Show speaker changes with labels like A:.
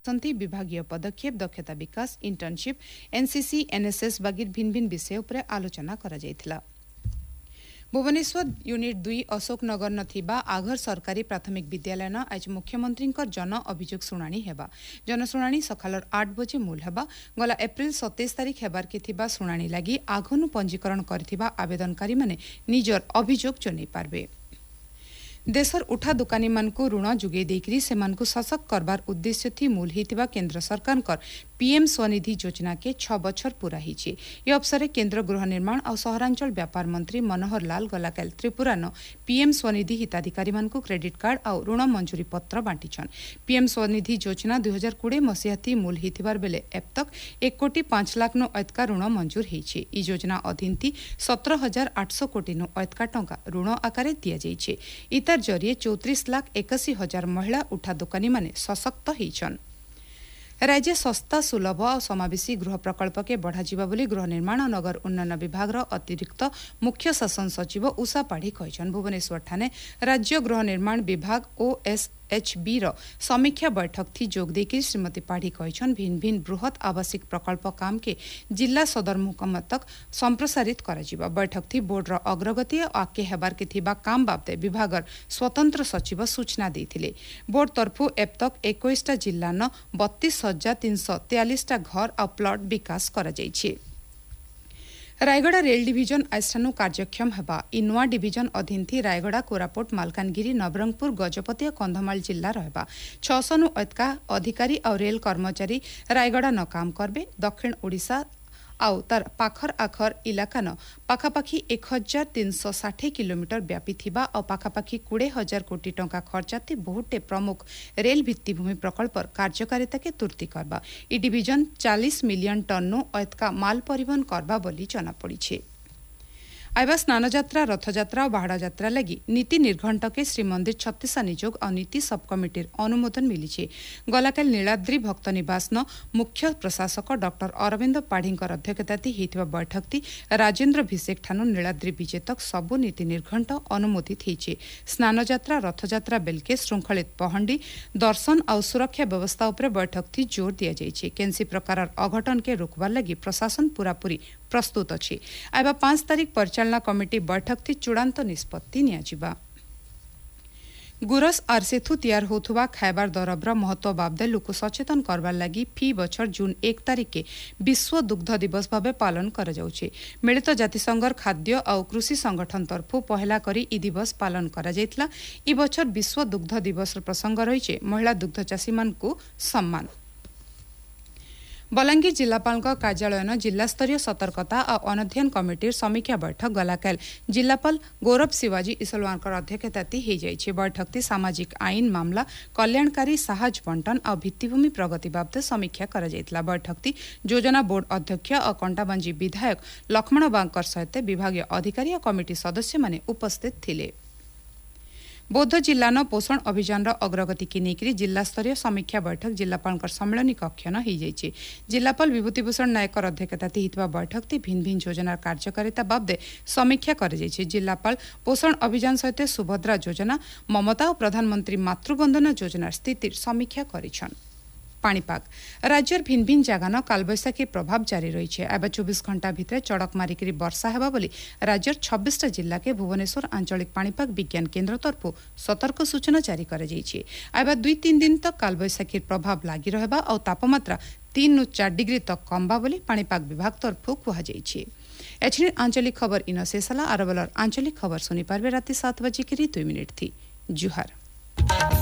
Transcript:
A: प्रस्तुति विभागीय पदक्षेप दक्षता विकास इंटर्नशिप एनसीसी एनएसएस बगिर भिन्न भिन्न विषय उपर आलोचना करा जायथिला। भुवनेश्वर यूनिट 2 अशोकनगर नथिबा आघर सरकारी प्राथमिक विद्यालय आज मुख्यमंत्री जन अभियोग शुणाणी हेबा। जनशुणाणी सकाल 8 बजे मूल हेबा। गला एप्रिल 27 तारीख हेबार के थिबा शुणाणी लगी आघनु पंजीकरण करथिबा आवेदनकारी माने निजर अभियोग जनै पारबे। देशर उठा दुकानी मानकु ऋण जुगे देकरी सेमानकु सशक्त करबार उद्देश्य थी मूल हितिबा केंद्र सरकार कर पीएम स्वनिधि योजना के 6 बछर पूरा हिचे। ये अवसर केंद्र गृह निर्माण और सहरांचल व्यापार मंत्री Manohar Lal गलाकाल त्रिपुरान PM Svanidhi हिताधिकारी मानकु credit card और ऋण मंजूरी पत्र बांटीछन। पीएम स्वनिधि योजना 2020 मसीहा थी मूल हितिबार बेले अब तक 1,05,00,000 नो अयतका ऋण मंजूर हिचे। ई योजना अधीन थी 17,800 कोटी नो अयतका टंका ऋण आकारे दिया जाइछे। इतार जरिए 34,81,000 महिला उठा दुकानी माने सशक्त हिचन। राज्य सस्ता सुलभ और समावेशी गृह प्रकल्प के बढ़ा बोली गृह निर्माण और नगर उन्नयन विभाग अतिरिक्त मुख्य शासन सचिव उषा पाढ़ी कहछन। भुवनेश्वर ठाणे राज्य गृह निर्माण विभाग OSHB समीक्षा बैठक थी जोग देकी श्रीमती पाढ़ी कहछन भिन्न भिन्न बृहत आवासिक प्रकल्प काम के जिला सदर महकुमा तक संप्रसारित करा। बैठक थी बोर्ड अग्रगति और आगे हेबार के थिबा काम बाबदे विभाग स्वतंत्र सचिव सूचना देथिले। बोर्ड तरफु अब तक 21 जिल्ला 32,343 घर और प्लॉट विकास करा जाइछे। रायगड़ा रेल डिविजन आइस्ठानु कार्यक्षम हेबा। इ नुआ डिविजन अधीन थी रायगड़ा कोरापुट मालकानगिरी नवरंगपुर गजपति और कंधमाल जिल्ला रहबा। 600 नु अयतका अधिकारी और रेल कर्मचारी रायगड़ा न काम करबे। दक्षिण ओडिशा आउ तार पाखर आखर इलाका न पाखापाखी 1,360 किलोमीटर व्यापी थिबा और पाखापाखी 20,000 कोटी टंका खर्चाती बहुटे प्रमुख रेल भित्तिभूमि प्रकल्प कार्यकारिता के तुर्ती करबा। इ डिविजन 40 मिलियन टन नो अयतका माल परिवहन करबा बोली जना पड़ीछे। आइबा स्नानयात्रा रथयात्रा और बाहड़ा यात्रा लगी नीति निर्घंट के श्रीमंदिर छत्तीसा निजोग और नीति सब कमिटी अनुमोदन मिली। गलाकाल नीलाद्री भक्त निवास मुख्य प्रशासक डॉक्टर अरविंद पाढ़ी अध्यक्षता होता बैठक थी राजेन्द्र भिषेक ठानु नीलाद्री विजय तक सबु नीति निर्घंट अनुमोदित होइछे। स्नानयात्रा रथयात्रा बेलके श्रृंखलित पहंडी दर्शन और सुरक्षा व्यवस्था उपरे बैठक थी जोर दिया जाइछे। केनसी प्रकार अघटन के रोकबार लगी प्रशासन पूरापूरी प्रस्तुत अछि। आइबा 5 तारीख परिचालना कमिटी बैठक थी चूड़ांत निष्पत्ति नियाजिबा। गुरस आर सेथु तैयार होथुवा खाइबार दरबर महत्व बाबदे लोक सचेतन करबार लगी फी बछर जून 1 तारीख के विश्व दुग्ध दिवस भावे पालन करा जाउछे। मिलित जातिसंघर खाद्य और कृषि संगठन तरफु पहला करी इ दिवस पालन करा जायतला। इ बछर विश्व दुग्ध दिवस प्रसंग रहिछे महिला दुग्ध चाषी मानकु सम्मान। बलांगीर जिलापाल कार्यालय जिला स्तरीय सतर्कता और अनध्ययन कमिटी समीक्षा बैठक गलाकाल जिलापाल गौरव शिवाजी इसलवानकर अध्यक्षता हो जाइए। बैठक थी सामाजिक आईन मामला कल्याणकारी साहज बंटन और भित्तिभूमि प्रगति बाबद समीक्षा करा जायतला। बैठक थी योजना बोर्ड अध्यक्ष और कंटाबांजी विधायक लक्ष्मण बांकर सहित विभागीय अधिकारी और कमिटी सदस्य माने उपस्थित थिले। बौद्ध जिला पोषण अभियान अग्रगति की नेकरी जिला स्तरीय समीक्षा बैठक जिलापाल सम्मेलनी कक्ष न हो जाइए। जिलापाल विभूतिभूषण नायकर अध्यक्षता होता बैठक थी भिन्न भिन्न योजनार कार्यकारिता बाबदे समीक्षा कर जिलापाल पोषण अभियान सहित सुभद्रा योजना ममता और प्रधानमंत्री मातृवंदना योजनार स्थिति समीक्षा करिछन। पाणीपाग राज्यर भिन्न भिन्न जगह कालबैशाखी प्रभाव जारी रही है। अब 24 घंटा भितर चड़क मारिकी वर्षा हेबा बोली राज्यर 26 जिला के भुवनेश्वर आंचलिक पाणीपाग विज्ञान केन्द्र तरफु सतर्क सूचना जारी कर। अब 2-3 दिन तक कालबैशाखी प्रभाव लगी रहबा और तापमात्रा 3-4 डिग्री तक कमबा बोली पाणीपाग विभाग तरफु कहुଯାଇଛି। एछिन आंचलिक खबर इन शेषला। आरबलर आंचलिक खबर सुनी पारबे राति 7 बजे 2 मिनिट थी। जुहार।